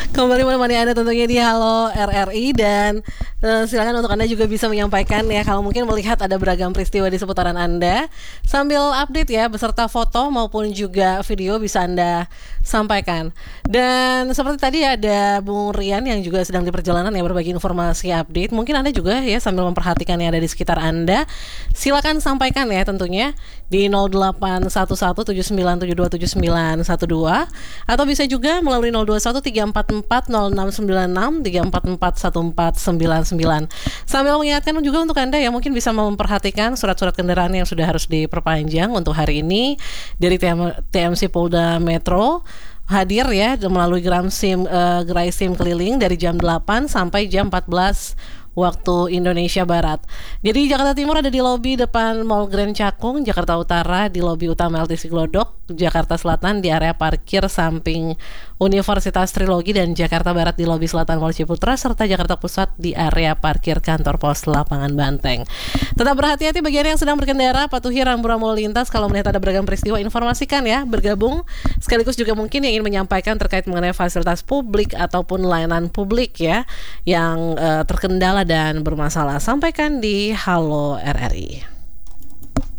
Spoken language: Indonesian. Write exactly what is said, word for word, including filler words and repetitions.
Kembali menemani Anda tentunya di Halo R R I. Dan uh, silakan untuk Anda juga bisa menyampaikan ya, kalau mungkin melihat ada beragam peristiwa di seputaran Anda, sambil update ya, beserta foto maupun juga video bisa Anda sampaikan. Dan seperti tadi ada Bung Rian yang juga sedang di perjalanan ya, berbagi informasi update. Mungkin Anda juga ya sambil memperhatikan yang ada di sekitar Anda, silakan sampaikan ya tentunya di nol delapan satu satu tujuh sembilan tujuh dua tujuh sembilan satu dua, atau bisa juga melalui nol dua satu tiga empat empat nol enam sembilan enam tiga empat empat satu empat sembilan sembilan. Sambil mengingatkan juga untuk Anda yang mungkin bisa memperhatikan surat-surat kendaraan yang sudah harus diperpanjang untuk hari ini dari T M C Polda Metro hadir ya melalui geram sim uh, gerai SIM keliling dari jam delapan sampai jam empat belas waktu Indonesia Barat. Jadi Jakarta Timur ada di lobi depan Mall Grand Cakung, Jakarta Utara di lobi utama L T C Glodok, Jakarta Selatan di area parkir samping Universitas Trilogi, dan Jakarta Barat di lobi selatan Mall Ciputra, serta Jakarta Pusat di area parkir kantor pos Lapangan Banteng. Tetap berhati-hati bagi Anda yang sedang berkendara, patuhi rambu-rambu lalu lintas. Kalau melihat ada beragam peristiwa, informasikan ya, bergabung. Sekaligus juga mungkin yang ingin menyampaikan terkait mengenai fasilitas publik ataupun layanan publik ya yang uh, terkendala dan bermasalah, sampaikan di Halo R R I.